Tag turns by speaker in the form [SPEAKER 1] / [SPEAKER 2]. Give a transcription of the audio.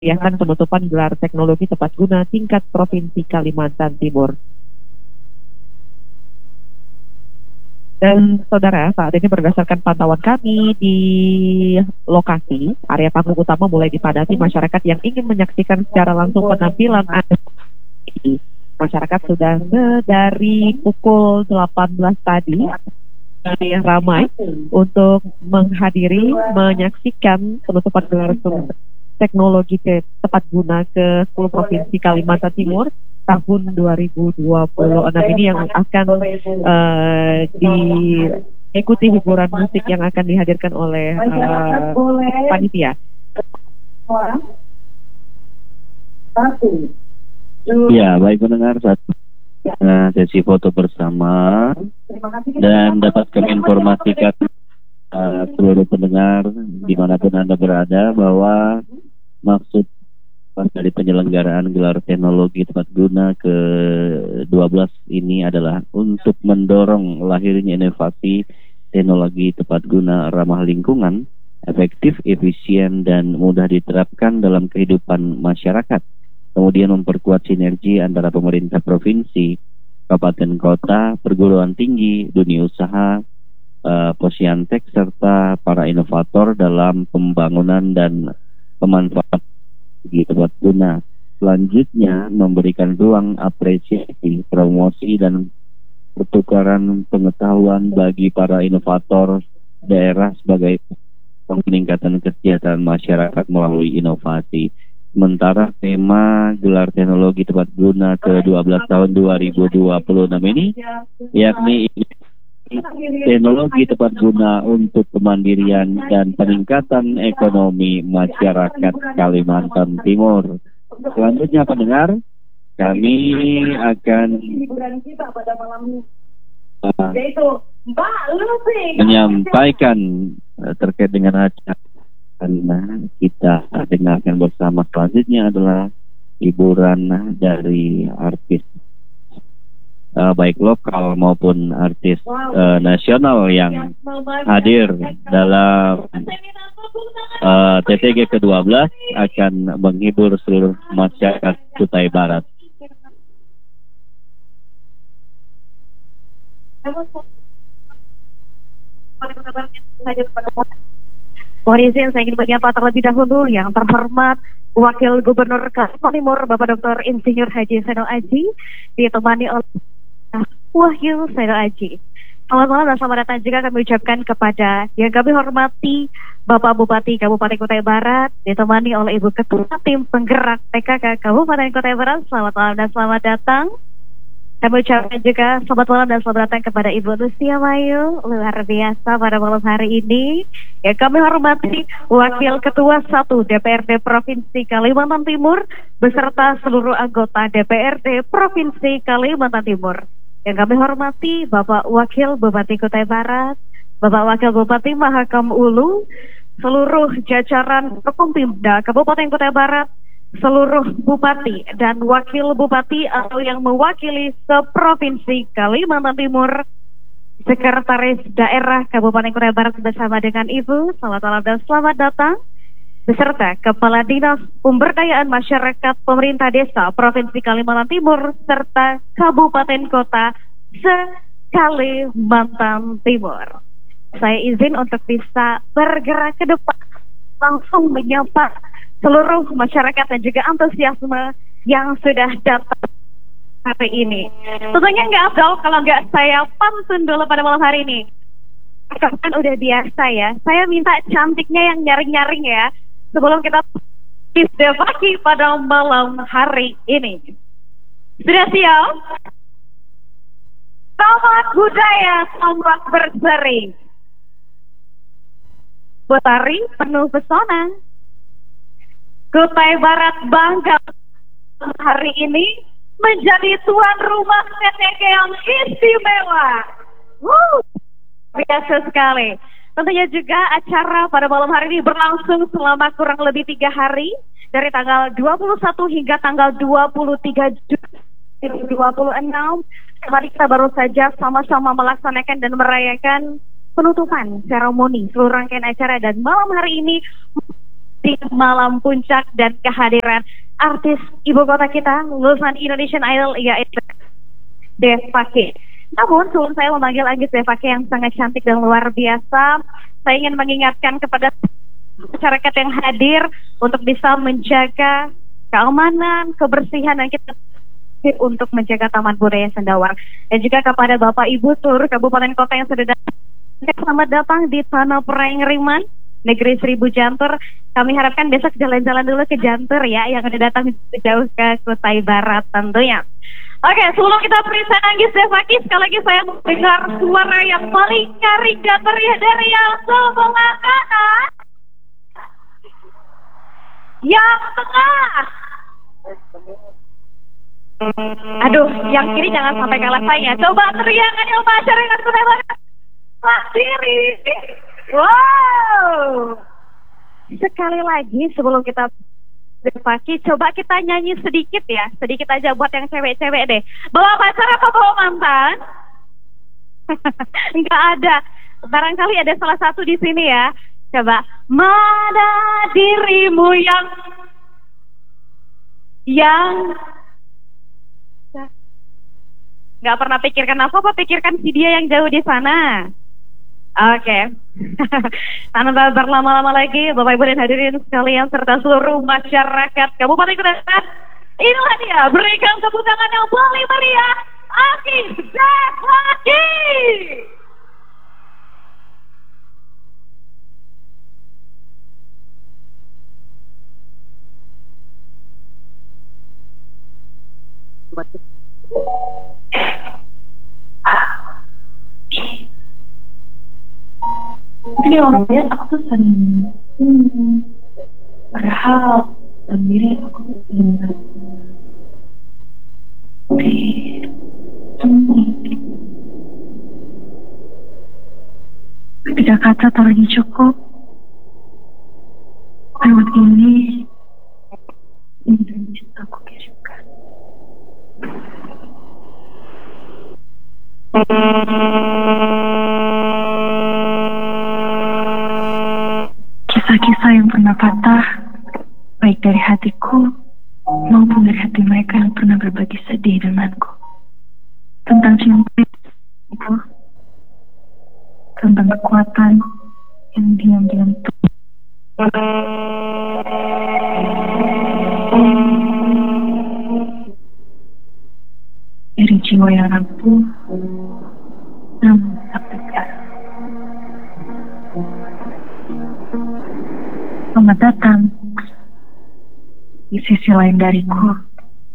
[SPEAKER 1] memeriahkan penutupan gelar teknologi tepat guna tingkat Provinsi Kalimantan Timur. Dan saudara, saat ini berdasarkan pantauan kami di lokasi, area panggung utama mulai dipadati masyarakat yang ingin menyaksikan secara langsung penampilan ini. Masyarakat sudah dari pukul 18 tadi ramai untuk menghadiri, menyaksikan penutupan gelar teknologi tepat guna ke 10 Provinsi Kalimantan Timur tahun 2026 ini, yang akan diikuti hiburan musik yang akan dihadirkan oleh panitia.
[SPEAKER 2] Ya, baik pendengar, saat sesi foto bersama, dan dapat kami informasikan seluruh pendengar dimanapun Anda berada bahwa maksud dari penyelenggaraan gelar teknologi tepat guna ke-12 ini adalah untuk mendorong lahirnya inovasi teknologi tepat guna ramah lingkungan, efektif, efisien, dan mudah diterapkan dalam kehidupan masyarakat. Kemudian memperkuat sinergi antara pemerintah provinsi, kabupaten kota, perguruan tinggi, dunia usaha, Posyantek, serta para inovator dalam pembangunan dan pemanfaatan di tepat guna. Selanjutnya, memberikan ruang apresiasi, promosi, dan pertukaran pengetahuan bagi para inovator daerah sebagai peningkatan kesejahteraan masyarakat melalui inovasi. Sementara tema gelar teknologi tepat guna ke-12 tahun 2026 ini yakni teknologi tepat guna untuk kemandirian dan peningkatan ekonomi masyarakat Kalimantan Timur. Selanjutnya pendengar, kami akan menyampaikan terkait dengan acara kita dengarkan bersama. Selanjutnya adalah hiburan dari artis baik lokal maupun artis nasional yang hadir dalam TTG ke-12 akan menghibur seluruh masyarakat Kutai Barat.
[SPEAKER 3] Mohon izin, saya ingin menyapa terlebih dahulu yang terhormat Wakil Gubernur Kalimantan Timur Bapak Dr. Insinyur Haji Zainal Aji, ditemani oleh Wahyu Zainal Aji. Selamat malam dan selamat datang juga kami ucapkan kepada yang kami hormati Bapak Bupati Kabupaten Kutai Barat, ditemani oleh Ibu Ketua Tim Penggerak PKK Kabupaten Kutai Barat. Selamat malam dan selamat datang. Kami ucapkan juga selamat malam dan selamat datang kepada Ibu Lucia Mayu, luar biasa pada malam hari ini. Yang kami hormati Wakil Ketua 1 DPRD Provinsi Kalimantan Timur beserta seluruh anggota DPRD Provinsi Kalimantan Timur. Yang kami hormati Bapak Wakil Bupati Kutai Barat, Bapak Wakil Bupati Mahakam Ulu, seluruh jajaran Forkompimda Kabupaten Kutai Barat, seluruh bupati dan wakil bupati atau yang mewakili seprovinsi Kalimantan Timur, Sekretaris Daerah Kabupaten Kutai Barat bersama dengan Ibu, selamat malam dan selamat datang, beserta Kepala Dinas Pemberdayaan Masyarakat Pemerintah Desa Provinsi Kalimantan Timur serta Kabupaten Kota se-Kalimantan Timur. Saya izin untuk bisa bergerak ke depan, langsung menyapa seluruh masyarakat dan juga antusiasme yang sudah datang hari ini. Tentunya nggak afdol kalau nggak saya pantun dulu pada malam hari ini. Kan udah biasa ya, saya minta cantiknya yang nyaring-nyaring ya, sebelum kita debaki pada malam hari ini. Sudah siap? Selamat budaya, selamat berseri. Betari penuh pesona. Kutai Barat bangga hari ini menjadi tuan rumah TTG yang istimewa. Biasa sekali. Tentunya juga acara pada malam hari ini berlangsung selama kurang lebih 3 hari, dari tanggal 21 hingga tanggal 23 Juli 2026. Kemarin kita baru saja sama-sama melaksanakan dan merayakan penutupan seremoni seluruh rangkaian acara, dan malam hari ini di malam puncak dan kehadiran artis ibu kota kita, lulusan Indonesian Idol, yaitu Devaki. Namun sebelum saya memanggil Anggis Devaki yang sangat cantik dan luar biasa, saya ingin mengingatkan kepada masyarakat yang hadir untuk bisa menjaga keamanan, kebersihan, dan kita untuk menjaga Taman Budaya Sendawang. Dan juga kepada Bapak Ibu seluruh kabupaten kota yang sudah datang, selamat datang di Tanah Pereng Riman, Negeri Seribu Jantur. Kami harapkan besok jalan-jalan dulu ke Jantur ya, yang udah datang jauh ke Kutai Barat tentunya. Oke, sebelum kita periksa Anggis Devaki, sekali lagi saya mendengar suara yang paling nyaring dan meriah dari yang sebelah kanan. Yang tengah. Aduh, yang kiri jangan sampai kalah saya. Coba teriakan yang masyarakat Kutai Barat. Pak Diri. Wow. Sekali lagi sebelum kita Devaki, coba kita nyanyi sedikit ya. Sedikit aja buat yang cewek-cewek deh. Bawa pacar apa bawa mantan? Enggak ada. Barangkali ada salah satu di sini ya. Coba. Mana dirimu yang nggak pernah pikirkan apa pikirkan si dia yang jauh di sana. Oke. Tanpa berlama-lama lagi, Bapak Ibu dan hadirin sekalian serta seluruh masyarakat Kabupaten Kutai Barat, inilah dia, berikan tepuk tangan yang paling meriah, Anggis Devaki.
[SPEAKER 4] Ini orang lihat aku tuh sering padahal sendiri aku ingat ketika kata tak lagi cukup lewat ini bisa aku kirimkan. Kisah-kisah yang pernah patah, baik dari hatiku maupun dari hati mereka yang pernah berbagi sedih denganku. Tentang cinta itu, tentang kekuatan yang diam-diam dari jiwa yang rapuh, namun tak tegar. Selamat datang di sisi lain dariku.